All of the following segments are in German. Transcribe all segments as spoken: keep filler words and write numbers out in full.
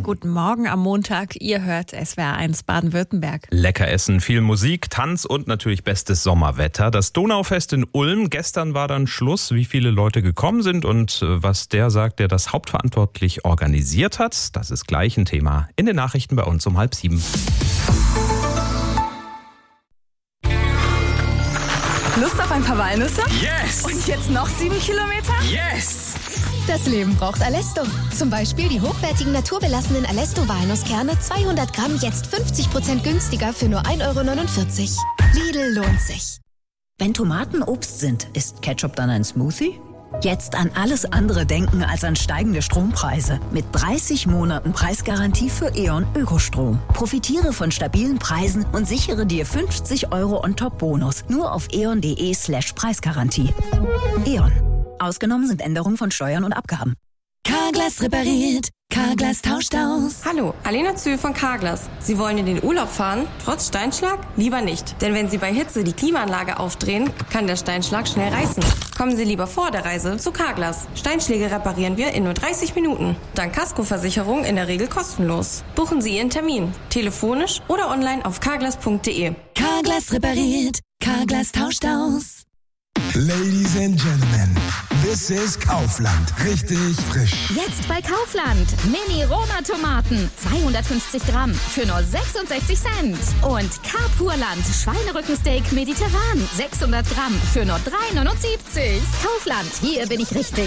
Guten Morgen am Montag. Ihr hört S W R eins Baden-Württemberg. Lecker essen, viel Musik, Tanz und natürlich bestes Sommerwetter. Das Donaufest in Ulm. Gestern war dann Schluss, wie viele Leute gekommen sind und was der sagt, der das hauptverantwortlich organisiert hat. Das ist gleich ein Thema in den Nachrichten bei uns um halb sieben. Lust auf ein paar Walnüsse? Yes! Und jetzt noch sieben Kilometer? Yes! Das Leben braucht Alesto. Zum Beispiel die hochwertigen naturbelassenen Alesto-Walnusskerne zweihundert Gramm jetzt fünfzig Prozent günstiger für nur ein Euro neunundvierzig. Lidl lohnt sich. Wenn Tomaten Obst sind, ist Ketchup dann ein Smoothie? Jetzt an alles andere denken als an steigende Strompreise. Mit dreißig Monaten Preisgarantie für E.ON Ökostrom. Profitiere von stabilen Preisen und sichere dir fünfzig Euro On-Top-Bonus. Nur auf eon.de slash Preisgarantie. E.ON. Ausgenommen sind Änderungen von Steuern und Abgaben. Carglass repariert. Carglass tauscht aus. Hallo, Alena Zühl von Carglass. Sie wollen in den Urlaub fahren, trotz Steinschlag? Lieber nicht. Denn wenn Sie bei Hitze die Klimaanlage aufdrehen, kann der Steinschlag schnell reißen. Kommen Sie lieber vor der Reise zu Carglass. Steinschläge reparieren wir in nur dreißig Minuten. Dank Kaskoversicherung in der Regel kostenlos. Buchen Sie Ihren Termin. Telefonisch oder online auf carglass punkt de. Carglass repariert. Carglass tauscht aus. Ladies and Gentlemen, this is Kaufland. Richtig frisch. Jetzt bei Kaufland. Mini-Roma-Tomaten. zweihundertfünfzig Gramm für nur sechsundsechzig Cent. Und Carpurland Schweinerückensteak mediterran. sechshundert Gramm für nur drei neunundsiebzig. Kaufland, hier bin ich richtig.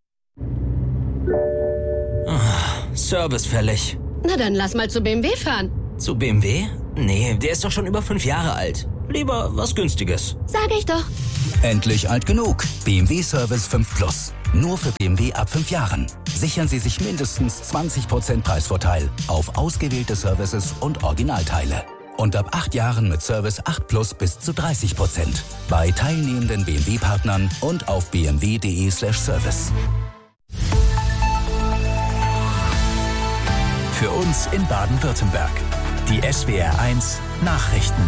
Oh, Service fällig. Na dann lass mal zu B M W fahren. Zu B M W? Nee, der ist doch schon über fünf Jahre alt. Lieber was Günstiges. Sag ich doch. Endlich alt genug. B M W Service fünf Plus. Nur für B M W ab fünf Jahren. Sichern Sie sich mindestens zwanzig Prozent Preisvorteil auf ausgewählte Services und Originalteile. Und ab acht Jahren mit Service acht Plus bis zu dreißig Prozent. Bei teilnehmenden B M W-Partnern und auf b m w punkt de slash service. Für uns in Baden-Württemberg. Die S W R eins Nachrichten.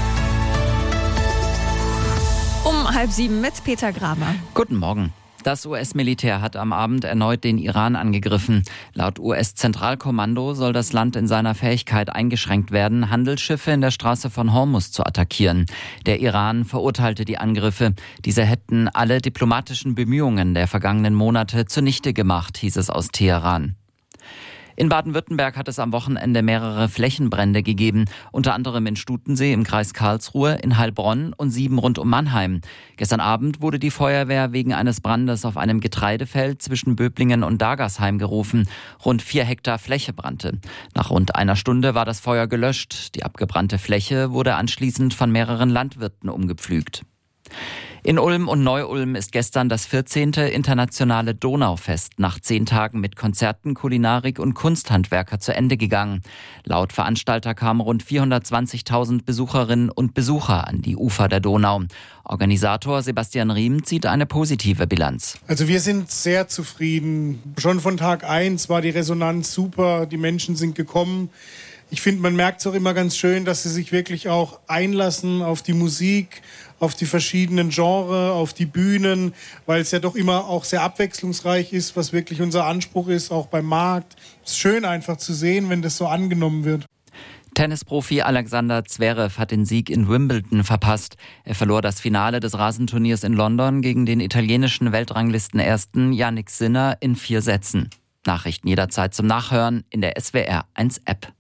Um halb sieben mit Peter Gramer. Guten Morgen. Das U S-Militär hat am Abend erneut den Iran angegriffen. Laut U S-Zentralkommando soll das Land in seiner Fähigkeit eingeschränkt werden, Handelsschiffe in der Straße von Hormuz zu attackieren. Der Iran verurteilte die Angriffe. Diese hätten alle diplomatischen Bemühungen der vergangenen Monate zunichte gemacht, hieß es aus Teheran. In Baden-Württemberg hat es am Wochenende mehrere Flächenbrände gegeben, unter anderem in Stutensee im Kreis Karlsruhe, in Heilbronn und Sieben rund um Mannheim. Gestern Abend wurde die Feuerwehr wegen eines Brandes auf einem Getreidefeld zwischen Böblingen und Dagersheim gerufen. Rund vier Hektar Fläche brannte. Nach rund einer Stunde war das Feuer gelöscht. Die abgebrannte Fläche wurde anschließend von mehreren Landwirten umgepflügt. In Ulm und Neu-Ulm ist gestern das vierzehnte internationale Donaufest nach zehn Tagen mit Konzerten, Kulinarik und Kunsthandwerker zu Ende gegangen. Laut Veranstalter kamen rund vierhundertzwanzigtausend Besucherinnen und Besucher an die Ufer der Donau. Organisator Sebastian Riem zieht eine positive Bilanz. Also wir sind sehr zufrieden. Schon von Tag eins war die Resonanz super, die Menschen sind gekommen. Ich finde, man merkt es auch immer ganz schön, dass sie sich wirklich auch einlassen auf die Musik, auf die verschiedenen Genres, auf die Bühnen, weil es ja doch immer auch sehr abwechslungsreich ist, was wirklich unser Anspruch ist, auch beim Markt. Es ist schön einfach zu sehen, wenn das so angenommen wird. Tennisprofi Alexander Zverev hat den Sieg in Wimbledon verpasst. Er verlor das Finale des Rasenturniers in London gegen den italienischen Weltranglistenersten Jannik Sinner in vier Sätzen. Nachrichten jederzeit zum Nachhören in der S W R eins App.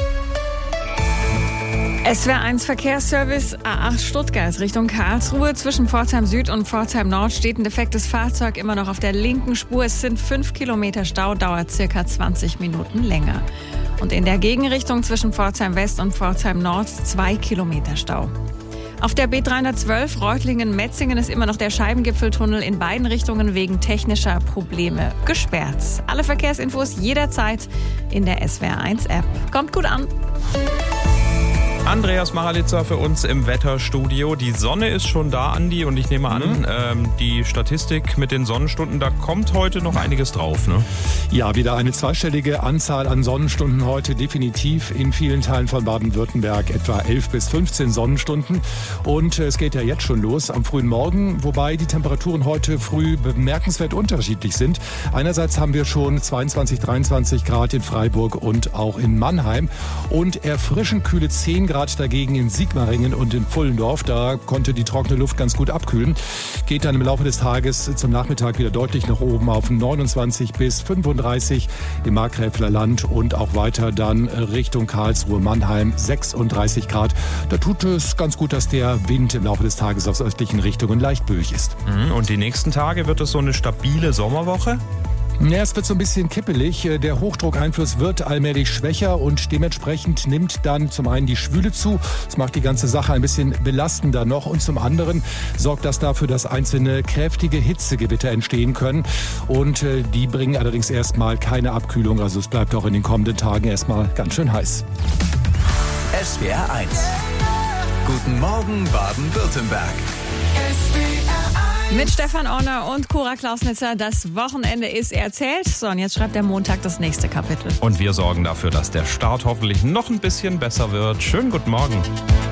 S W R eins Verkehrsservice A acht Stuttgart Richtung Karlsruhe. Zwischen Pforzheim Süd und Pforzheim Nord steht ein defektes Fahrzeug immer noch auf der linken Spur. Es sind fünf Kilometer Stau, dauert circa zwanzig Minuten länger. Und in der Gegenrichtung zwischen Pforzheim West und Pforzheim Nord zwei Kilometer Stau. Auf der B dreihundertzwölf Reutlingen-Metzingen ist immer noch der Scheibengipfeltunnel in beiden Richtungen wegen technischer Probleme gesperrt. Alle Verkehrsinfos jederzeit in der S W R eins App. Kommt gut an! Andreas Maralitzer für uns im Wetterstudio. Die Sonne ist schon da, Andi, und ich nehme an, mhm. ähm, die Statistik mit den Sonnenstunden, da kommt heute noch einiges drauf, ne? Ja, wieder eine zweistellige Anzahl an Sonnenstunden heute, definitiv in vielen Teilen von Baden-Württemberg etwa elf bis fünfzehn Sonnenstunden. Und es geht ja jetzt schon los am frühen Morgen, wobei die Temperaturen heute früh bemerkenswert unterschiedlich sind. Einerseits haben wir schon zweiundzwanzig, dreiundzwanzig Grad in Freiburg und auch in Mannheim und erfrischend kühle zehn Grad dagegen in Sigmaringen und in Pfullendorf. Da konnte die trockene Luft ganz gut abkühlen. Geht dann im Laufe des Tages zum Nachmittag wieder deutlich nach oben auf neunundzwanzig bis fünfunddreißig im Markgräfler Land und auch weiter dann Richtung Karlsruhe, Mannheim sechsunddreißig Grad. Da tut es ganz gut, dass der Wind im Laufe des Tages aus östlichen Richtungen leicht böig ist. Und die nächsten Tage wird es so eine stabile Sommerwoche? Ja, es wird so ein bisschen kippelig. Der Hochdruckeinfluss wird allmählich schwächer und dementsprechend nimmt dann zum einen die Schwüle zu. Das macht die ganze Sache ein bisschen belastender noch und zum anderen sorgt das dafür, dass einzelne kräftige Hitzegewitter entstehen können und äh, die bringen allerdings erstmal keine Abkühlung. Also es bleibt auch in den kommenden Tagen erstmal ganz schön heiß. S W R eins. Guten Morgen Baden-Württemberg. Mit Stefan Orner und Cora Klausnitzer. Das Wochenende ist erzählt. So, und jetzt schreibt der Montag das nächste Kapitel. Und wir sorgen dafür, dass der Start hoffentlich noch ein bisschen besser wird. Schönen guten Morgen.